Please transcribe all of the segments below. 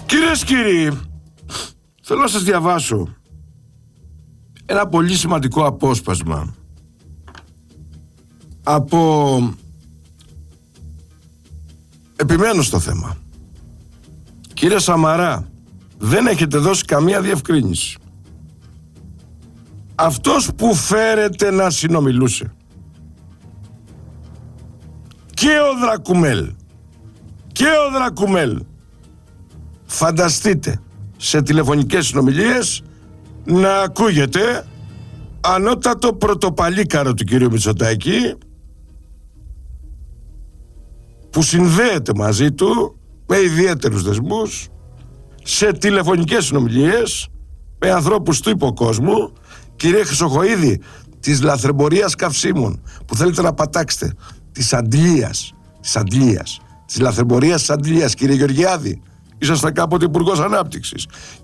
Κυρίες και κύριοι, θέλω να σας διαβάσω ένα πολύ σημαντικό απόσπασμα από... Επιμένω στο θέμα. Κύριε Σαμαρά, δεν έχετε δώσει καμία διευκρίνηση. Αυτός που φέρεται να συνομιλούσε και ο Δρακουμέλ, φανταστείτε σε τηλεφωνικές συνομιλίες να ακούγεται ανώτατο πρωτοπαλίκαρο του κυρίου Μητσοτάκη που συνδέεται μαζί του με ιδιαίτερους δεσμούς σε τηλεφωνικές συνομιλίες με ανθρώπους του υποκόσμου. Κύριε Χρυσοχοΐδη, της λαθρεμπορίας καυσίμων που θέλετε να πατάξετε, της αντλίας, της λαθρεμπορίας της αντλίας, κύριε Γεωργιάδη, ήσασταν κάποτε υπουργός ανάπτυξης.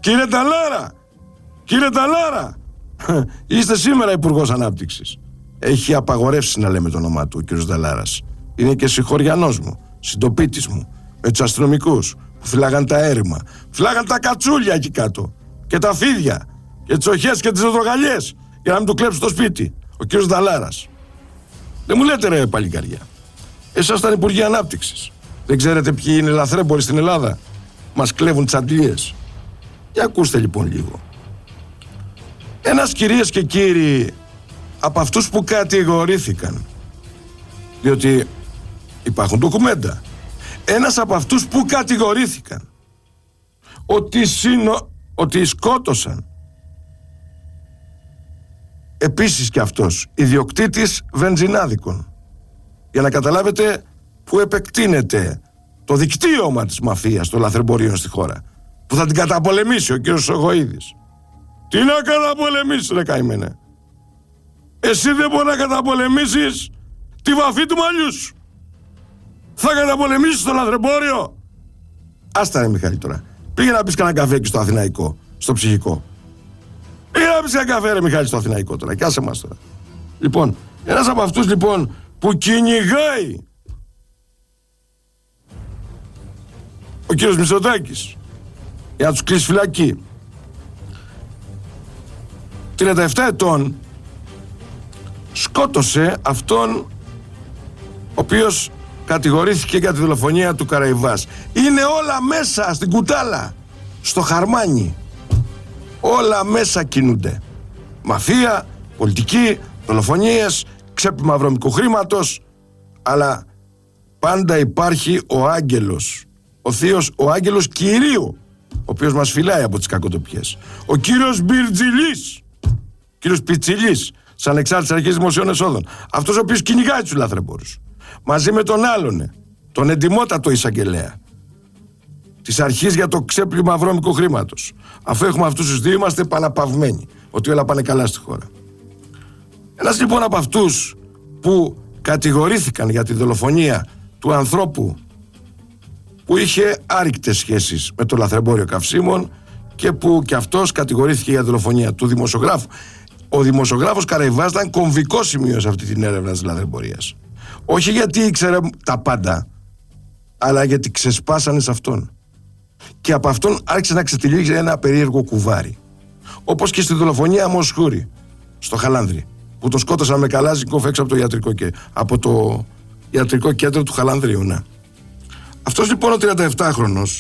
Κύριε Ταλάρα, είστε σήμερα υπουργός ανάπτυξης. Έχει απαγορεύσει να λέμε το όνομά του ο κύριος Ταλάρας. Είναι και συγχωριανός μου, συντοπίτης μου, με τους αστυνομικούς που φυλάγαν τα έρημα, φυλάγαν τα κατσούλια εκεί κάτω και τα φίδια και τις οχές και τις οδρογαλιές για να μην του κλέψουν το σπίτι. Ο κύριος Ταλάρας. Δεν μου λέτε ρε παλικαριά, εσάς ήταν υπουργοί ανάπτυξης. Δεν ξέρετε ποιοι είναι λαθρέμποροι στην Ελλάδα? Μας κλέβουν τις αντλίες. Για ακούστε λοιπόν λίγο. Ένας, κυρίες και κύριοι, από αυτούς που κατηγορήθηκαν, διότι υπάρχουν ντοκουμέντα, ένας από αυτούς που κατηγορήθηκαν ότι σκότωσαν επίσης και αυτός ιδιοκτήτης βενζινάδικων, για να καταλάβετε που επεκτείνεται το δικτύωμα της μαφίας των λαθρεμπορίων στη χώρα, που θα την καταπολεμήσει ο κύριος Χρυσοχοΐδης. Τι να καταπολεμήσεις ρε καημένε? Εσύ δεν μπορεί να καταπολεμήσεις τη βαφή του μαλλιού σου. Θα καταπολεμήσεις το λαθρεμπόριο? Άστα ρε Μιχάλη τώρα. Πήγε να πεις κανένα καφέ εκεί στο Αθηναϊκό, στο ψυχικό. Πήγε να πεις κανένα καφέ ρε Μιχάλη στο Αθηναϊκό τώρα. Κι άσε μας τώρα. Λοιπόν, ένας από αυτούς λοιπόν που κυνηγάει ο κύριος Μητσοτάκης για να τους κλείσει φυλακή, 37 ετών, σκότωσε αυτόν ο οποίος κατηγορήθηκε για τη δολοφονία του Καραϊβάς. Είναι όλα μέσα στην κουτάλα, στο χαρμάνι. Όλα μέσα κινούνται. Μαφία, πολιτική, δολοφονίες, ξέπλυμα βρώμικου χρήματος. Αλλά πάντα υπάρχει ο άγγελος, ο θείος, ο άγγελος Κυρίου, ο οποίος μας φυλάει από τις κακοτοπιές. Ο κύριος Μπιρτζιλής, κύριος Πιτσιλής, σαν ανεξάρτητης αρχής δημοσίων εσόδων. Αυτός ο οποίος κυνηγάει τους λαθρεμπόρους. Μαζί με τον άλλον, τον εντιμότατο εισαγγελέα της αρχής για το ξέπλυμα βρώμικου χρήματος. Αφού έχουμε αυτούς τους δύο, είμαστε παναπαυμένοι ότι όλα πάνε καλά στη χώρα. Ένας λοιπόν από αυτούς που κατηγορήθηκαν για τη δολοφονία του ανθρώπου που είχε άρρηκτες σχέσεις με το λαθρεμπόριο καυσίμων και που κι αυτός κατηγορήθηκε για τη δολοφονία του δημοσιογράφου. Ο δημοσιογράφος Καραϊβάς ήταν κομβικό σημείο σε αυτή την έρευνα της λαθρεμπορίας. Όχι γιατί ήξερε τα πάντα, αλλά γιατί ξεσπάσανε σε αυτόν. Και από αυτόν άρχισε να ξετυλίγει ένα περίεργο κουβάρι. Όπως και στη δολοφονία Μοσχούρη, στο Χαλάνδρι, που το σκότωσαν με καλάζικοφ έξω από το ιατρικό κέντρο του Χαλανδρίου. Ναι. Αυτός λοιπόν ο 37χρονος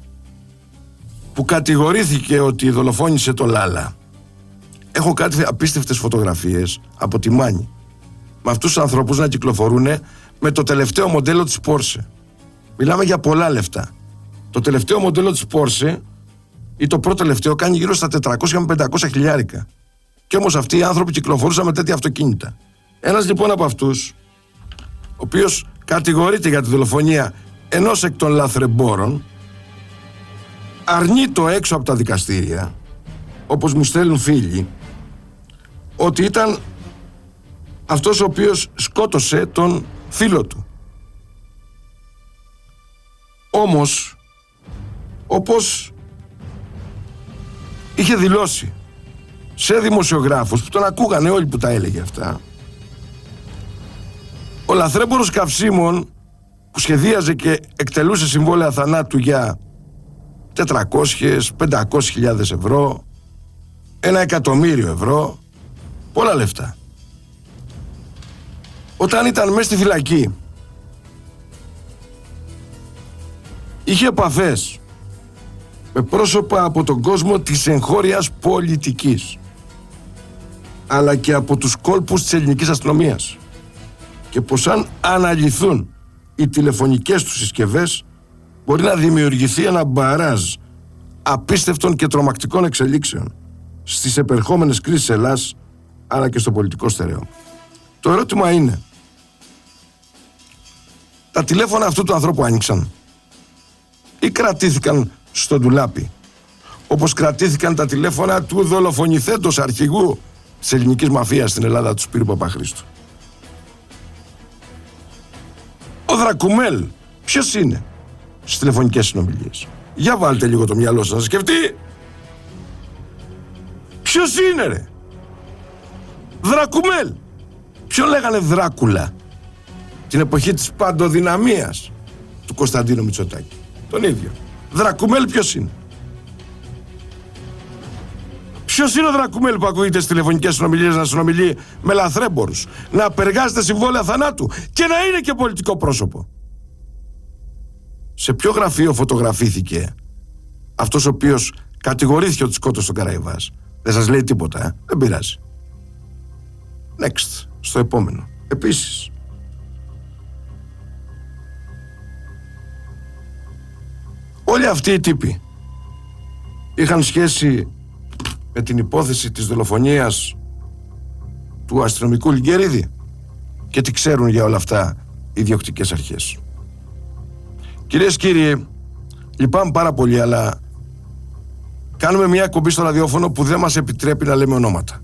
που κατηγορήθηκε ότι δολοφόνησε το Λάλα, έχω κάτι απίστευτες φωτογραφίες από τη Μάνη με αυτούς τους ανθρώπους να κυκλοφορούν με το τελευταίο μοντέλο της Porsche. Μιλάμε για πολλά λεφτά. Το τελευταίο μοντέλο της Porsche ή το πρώτο τελευταίο κάνει γύρω στα 400 με 500 χιλιάρικα. Και όμως αυτοί οι άνθρωποι κυκλοφορούσαν με τέτοια αυτοκίνητα. Ένας λοιπόν από αυτούς, ο οποίος κατηγορείται για τη δολοφονία ενός εκ των λαθρεμπόρων, αρνεί το έξω από τα δικαστήρια, όπως μου στέλνουν φίλοι, ότι ήταν αυτός ο οποίος σκότωσε τον φίλο του. Όμως, όπως είχε δηλώσει σε δημοσιογράφους που τον ακούγανε όλοι που τα έλεγε αυτά, ο λαθρέμπορος καυσίμων που σχεδίαζε και εκτελούσε συμβόλαια θανάτου για 400-500.000 ευρώ, 1.000.000 ευρώ, πολλά λεφτά. Όταν ήταν μέσα στη φυλακή, είχε επαφές με πρόσωπα από τον κόσμο της εγχώριας πολιτικής, αλλά και από τους κόλπους της ελληνικής αστυνομίας, και πως αν αναλυθούν οι τηλεφωνικές τους συσκευές μπορεί να δημιουργηθεί ένα μπαράζ απίστευτων και τρομακτικών εξελίξεων στις επερχόμενες κρίσεις Ελλάδας, αλλά και στο πολιτικό στερέωμα. Το ερώτημα είναι, τα τηλέφωνα αυτού του ανθρώπου άνοιξαν ή κρατήθηκαν στο ντουλάπι, όπως κρατήθηκαν τα τηλέφωνα του δολοφονηθέντος αρχηγού της ελληνικής μαφίας στην Ελλάδα, του Σπύρου Παπαχρήστου? Ο Δρακουμέλ ποιος είναι στις τηλεφωνικές συνομιλίες? Για βάλτε λίγο το μυαλό σας να σκεφτεί. Ποιος είναι, ρε? Δρακουμέλ. Ποιον λέγανε Δράκουλα την εποχή της παντοδυναμίας του Κωνσταντίνου Μητσοτάκη? Τον ίδιο. Δρακουμέλ ποιος είναι? Ποιος είναι ο Δρακουμέλ που ακούγεται στις τηλεφωνικές συνομιλίες να συνομιλεί με λαθρέμπορους, να απεργάζεται συμβόλαια θανάτου και να είναι και πολιτικό πρόσωπο? Σε ποιο γραφείο φωτογραφήθηκε αυτός ο οποίος κατηγορήθηκε ότι σκότωσε τον Καραϊβάς? Δεν σας λέει τίποτα, δεν πειράζει. Next, στο επόμενο. Επίσης, όλοι αυτοί οι τύποι είχαν σχέση με την υπόθεση της δολοφονίας του αστυνομικού Λιγκερίδη, και τι ξέρουν για όλα αυτά οι διοκτικές αρχές? Κυρίες και κύριοι, λυπάμαι πάρα πολύ, αλλά κάνουμε μια εκπομπή στο ραδιόφωνο που δεν μας επιτρέπει να λέμε ονόματα.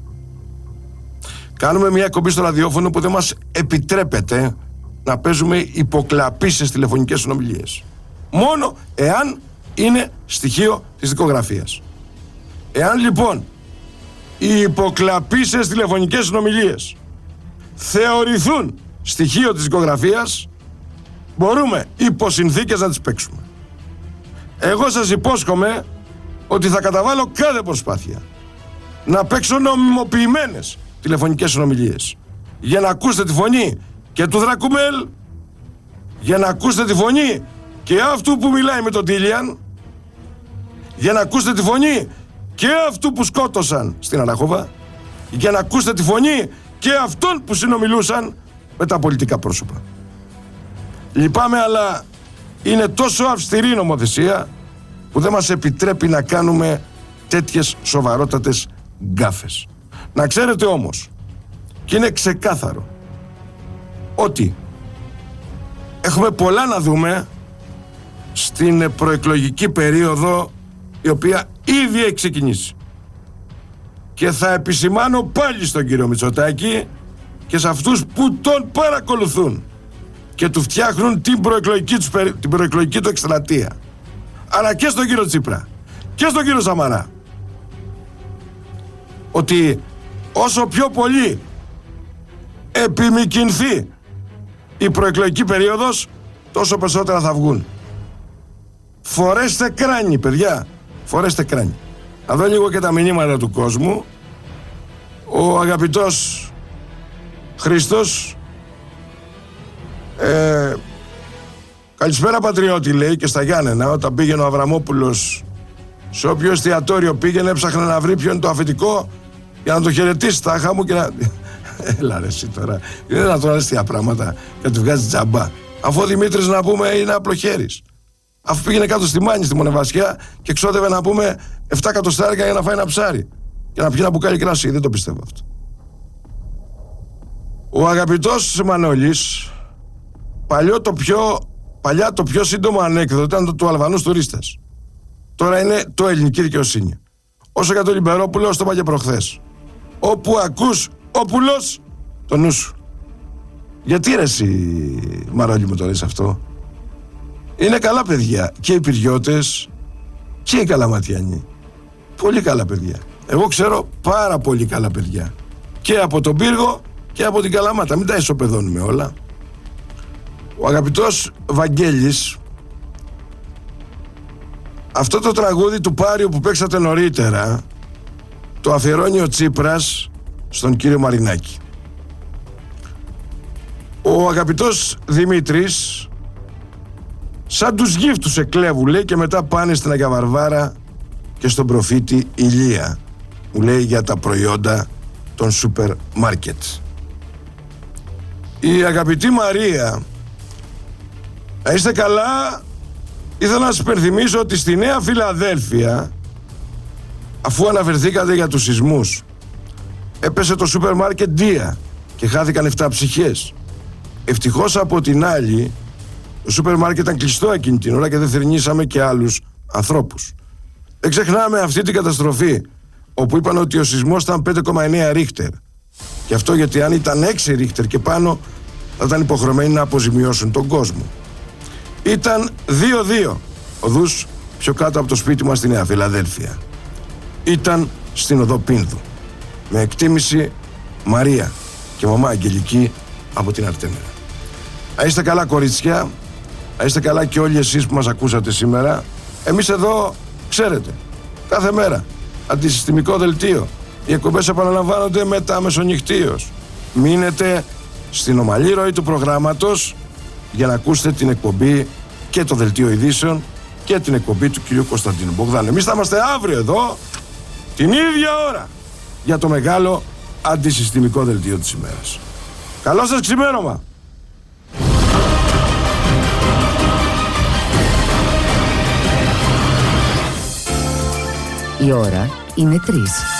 Κάνουμε μια εκπομπή στο ραδιόφωνο που δεν μας επιτρέπεται να παίζουμε υποκλαπείς στις τηλεφωνικές συνομιλίες. Μόνο εάν είναι στοιχείο της δικογραφίας. Εάν λοιπόν οι υποκλαπείς στις τηλεφωνικές συνομιλίες θεωρηθούν στοιχείο της δικογραφίας, μπορούμε υπό συνθήκες να τις παίξουμε. Εγώ σας υπόσχομαι ότι θα καταβάλω κάθε προσπάθεια να παίξω νομιμοποιημένες τηλεφωνικές συνομιλίες, για να ακούσετε τη φωνή και του Δρακουμέλ, για να ακούσετε τη φωνή και αυτού που μιλάει με τον Τίλιαν, για να ακούσετε τη φωνή και αυτού που σκότωσαν στην Αραχόβα, για να ακούσετε τη φωνή και αυτών που συνομιλούσαν με τα πολιτικά πρόσωπα. Λυπάμαι, αλλά είναι τόσο αυστηρή η νομοθεσία που δεν μας επιτρέπει να κάνουμε τέτοιες σοβαρότατες γκάφες. Να ξέρετε όμως, και είναι ξεκάθαρο, ότι έχουμε πολλά να δούμε στην προεκλογική περίοδο, η οποία ήδη έχει ξεκινήσει. Και θα επισημάνω πάλι στον κύριο Μητσοτάκη και σε αυτούς που τον παρακολουθούν και του φτιάχνουν την προεκλογική του εκστρατεία, αλλά και στον κύριο Τσίπρα και στον κύριο Σαμαρά, ότι όσο πιο πολύ επιμικινθεί η προεκλογική περίοδος, τόσο περισσότερα θα βγουν. Φορέστε κράνη, παιδιά, φορέστε κράνη. Να δω λίγο και τα μηνύματα του κόσμου. Ο αγαπητός Χρήστος, καλησπέρα πατριώτη, λέει, και στα Γιάννενα, όταν πήγαινε ο Αβραμόπουλος σε όποιο εστιατόριο πήγαινε, έψαχνε να βρει ποιο είναι το αφεντικό για να το χαιρετήσει τάχα μου και να... Έλα ρε εσύ τώρα, είναι να τώρα λες τέτοια πράγματα και να του βγάζει τζαμπά, αφού ο Δημήτρης, να πούμε, είναι απλοχέρης, αφού πήγαινε κάτω στη Μάνη, στη Μονεβασιά, και ξόδευε, να πούμε, 7 εκατοστάρικα για να φάει ένα ψάρι και να πιει ένα μπουκάλι κρασί. Δεν το πιστεύω αυτό. Ο αγαπητός Μανώλης, παλιά το πιο σύντομο ανέκδοτο ήταν το του Αλβανούς τουρίστας. Τώρα είναι το ελληνική δικαιοσύνη. Όσο για το Λιμπερόπουλο, το είπα και προχθές. Όπου ακούς όπουλος, το νου σου. Γιατί ρε εσύ, Μαρόλη, μου το λες αυτό? Είναι καλά παιδιά και οι Πυριώτες και οι Καλαματιανοί. Πολύ καλά παιδιά. Εγώ ξέρω πάρα πολύ καλά παιδιά. Και από τον Πύργο και από την Καλαμάτα. Μην τα ισοπεδώνουμε όλα. Ο αγαπητός Βαγγέλης Αυτό το τραγούδι του Πάριου που παίξατε νωρίτερα το αφιερώνει ο Τσίπρας στον κύριο Μαρινάκη. Ο αγαπητός Δημήτρης σαν τους γύφτους εκλέβου, λέει, και μετά πάνε στην Αγία Βαρβάρα και στον προφήτη Ηλία, μου λέει, για τα προϊόντα των σούπερ μάρκετ. Η αγαπητή Μαρία, να είστε καλά, ήθελα να σας υπενθυμίσω ότι στη Νέα Φιλαδέλφια, αφού αναφερθήκατε για τους σεισμούς, έπεσε το σούπερ μάρκετ Ντία και χάθηκαν 7 ψυχές. Ευτυχώς από την άλλη το σούπερ μάρκετ ήταν κλειστό εκείνη την ώρα και δεν θρηνήσαμε και άλλους ανθρώπους. Δεν ξεχνάμε αυτή την καταστροφή όπου είπαν ότι ο σεισμός ήταν 5,9 ρίχτερ. Και αυτό γιατί αν ήταν 6 ρίχτερ και πάνω θα ήταν υποχρεωμένοι να αποζημιώσουν τον κόσμο. Ήταν 2-2 οδούς πιο κάτω από το σπίτι μας στη Νέα Φιλαδέλφια. Ήταν στην οδό Πίνδου. Με εκτίμηση Μαρία και μαμά Αγγελική από την Αρτέμερα. Να είστε καλά, κορίτσια. Να είστε καλά και όλοι εσείς που μας ακούσατε σήμερα. Εμείς εδώ, ξέρετε, κάθε μέρα αντισυστημικό δελτίο. Οι εκπομπές επαναλαμβάνονται μετά μεσονυχτίως. Μείνετε στην ομαλή ροή του προγράμματος για να ακούσετε την εκπομπή και το δελτίο ειδήσεων και την εκπομπή του κ. Κωνσταντίνου Μπογδάνου. Εμείς θα είμαστε αύριο εδώ την ίδια ώρα για το μεγάλο αντισυστημικό δελτίο της ημέρας. Καλό σας ξημέρωμα! Η ώρα είναι 3.